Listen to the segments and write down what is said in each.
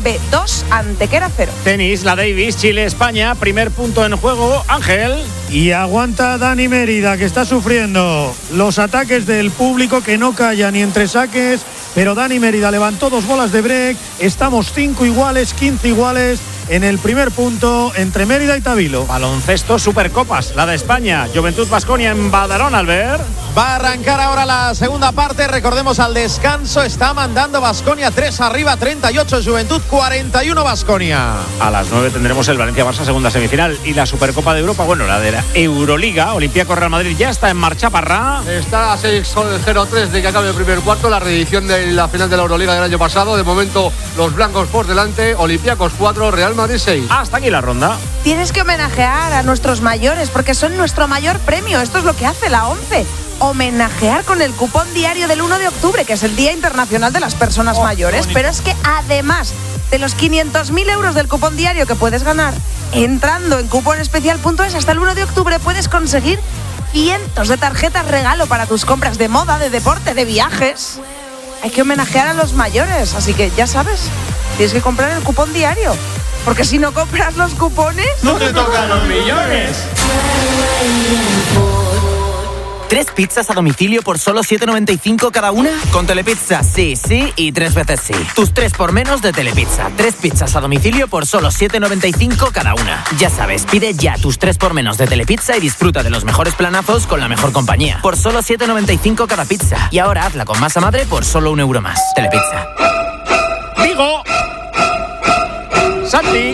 Tenerife 2, Antequera 0. Tenis, la Davis, Chile-España, primer punto en juego, Ángel. Y aguanta Dani Mérida, que está sufriendo los ataques del público, que no calla ni entre saques, pero Dani Mérida levantó 2 bolas de break. Estamos 5 iguales, 15 iguales en el primer punto entre Mérida y Tavilo. Baloncesto, Supercopas, la de España, Juventud Baskonia en Badalona, Albert. Va a arrancar ahora la segunda parte, recordemos al descanso, está mandando Baskonia 3 arriba, 38 Juventud, 41 Baskonia. A las 9 tendremos el Valencia-Barça segunda semifinal y la Supercopa de Europa, bueno, la de la Euroliga, Olympiacos Real Madrid ya está en marcha, Parra. Está a 6-0-3 de que acabe el primer cuarto, la reedición de la final de la Euroliga del año pasado. De momento los blancos por delante, Olympiacos 4, Real Madrid 6. Hasta aquí la ronda. Tienes que homenajear a nuestros mayores porque son nuestro mayor premio. Esto es lo que hace la ONCE. Homenajear con el cupón diario del 1 de octubre, que es el Día Internacional de las Personas Mayores. Pero es que además de los 500.000 euros del cupón diario que puedes ganar, entrando en cuponespecial.es hasta el 1 de octubre puedes conseguir cientos de tarjetas regalo para tus compras de moda, de deporte, de viajes. Hay que homenajear a los mayores, así que ya sabes, tienes que comprar el cupón diario. Porque si no compras los cupones, ¡no te tocan los millones! 3 pizzas a domicilio por solo 7,95 cada una. Con Telepizza, sí, sí y 3 veces sí. Tus 3 por menos de Telepizza. 3 pizzas a domicilio por solo 7,95 cada una. Ya sabes, pide ya tus 3 por menos de Telepizza y disfruta de los mejores planazos con la mejor compañía. Por solo 7,95 cada pizza. Y ahora hazla con masa madre por solo €1 más. Telepizza. Vigo. Santi.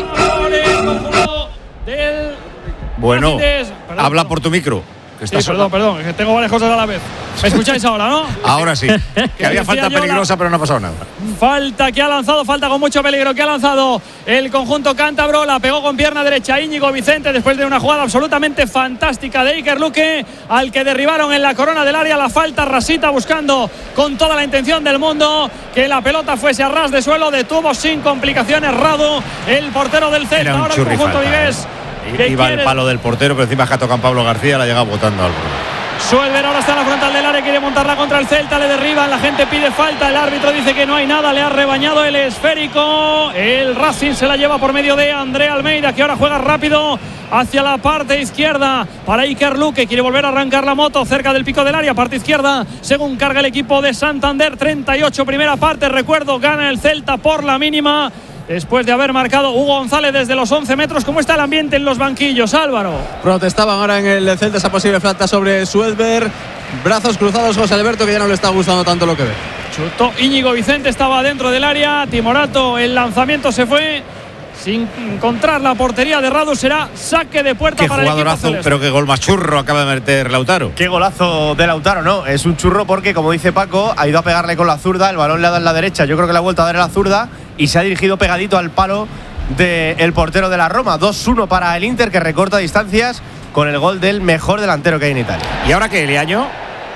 Bueno, habla por tu micro. Sí, perdón, que tengo varias cosas a la vez. ¿Me escucháis ahora, no? Ahora sí. Que había falta peligrosa, pero no ha pasado nada. Falta que ha lanzado, falta con mucho peligro que ha lanzado el conjunto cántabro. La pegó con pierna derecha Íñigo Vicente después de una jugada absolutamente fantástica de Iker Luque, al que derribaron en la corona del área. La falta Rasita buscando con toda la intención del mundo que la pelota fuese a ras de suelo. Detuvo sin complicaciones Radu, el portero del Celta. Ahora el conjunto vigués. Iba el palo del portero, pero encima que toca Pablo García, la llega botando algo. Suelver ahora está en la frontal del área, quiere montarla contra el Celta, le derriban, la gente pide falta, el árbitro dice que no hay nada, le ha rebañado el esférico. El Racing se la lleva por medio de André Almeida, que ahora juega rápido hacia la parte izquierda para Iker Luque, quiere volver a arrancar la moto cerca del pico del área, parte izquierda, según carga el equipo de Santander. 38 primera parte, recuerdo, gana el Celta por la mínima. Después de haber marcado Hugo González desde los 11 metros. ¿Cómo está el ambiente en los banquillos, Álvaro? Protestaban ahora en el Celta esa posible falta sobre Suedberg. Brazos cruzados José Alberto, que ya no le está gustando tanto lo que ve. Chutó Íñigo Vicente, estaba dentro del área. Timorato, el lanzamiento se fue sin encontrar la portería de Radu. Será saque de puerta para el equipo celeste. Pero qué gol más churro acaba de meter Lautaro. Qué golazo de Lautaro, ¿no? Es un churro porque, como dice Paco, ha ido a pegarle con la zurda, el balón le ha dado en la derecha, yo creo que le ha vuelto a dar en la zurda y se ha dirigido pegadito al palo del portero de la Roma. 2-1 para el Inter, que recorta distancias con el gol del mejor delantero que hay en Italia. ¿Y ahora qué, Eliaño?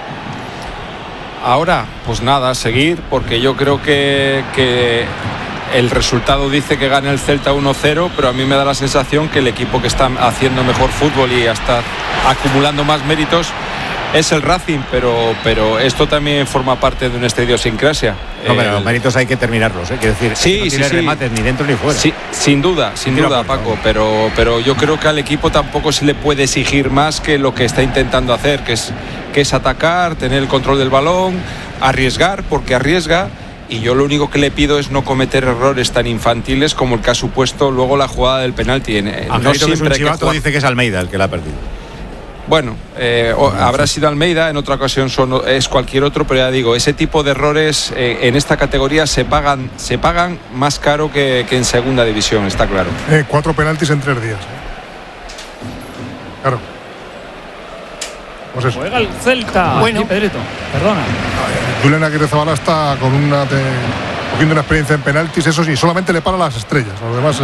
Ahora, pues nada, seguir, porque yo creo que el resultado dice que gana el Celta 1-0, pero a mí me da la sensación que el equipo que está haciendo mejor fútbol y hasta acumulando más méritos es el Racing, pero esto también forma parte de nuestra idiosincrasia. No, pero los méritos hay que terminarlos, ¿eh? Quiero decir, sí, no tiene remates ni dentro ni fuera. Sí, sin duda, Paco, pero yo creo que al equipo tampoco se le puede exigir más que lo que está intentando hacer, que es atacar, tener el control del balón, arriesgar, porque arriesga. Y yo lo único que le pido es no cometer errores tan infantiles como el que ha supuesto luego la jugada del penalti. No siempre dice que es Almeida el que la ha perdido. Bueno, habrá sido Almeida, en otra ocasión es cualquier otro, pero ya digo, ese tipo de errores en esta categoría se pagan más caro que en segunda división, está claro. 4 penaltis en 3 días. Claro. Pues eso. Juega el Celta. Bueno, sí, Pedrito, perdona. Julen Aguirrezabala está con cogiendo una experiencia en penaltis, eso sí, solamente le para las estrellas, los demás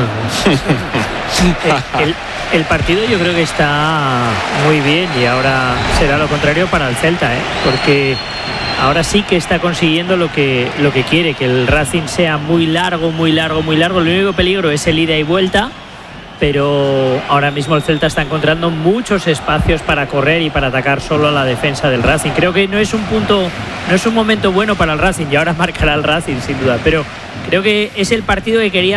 el partido yo creo que está muy bien y ahora será lo contrario para el Celta, porque ahora sí que está consiguiendo lo que quiere, que el Racing sea muy largo. El único peligro es el ida y vuelta, pero ahora mismo el Celta está encontrando muchos espacios para correr y para atacar solo a la defensa del Racing. Creo que no es un momento bueno para el Racing, y ahora marcará el Racing sin duda, pero creo que es el partido que quería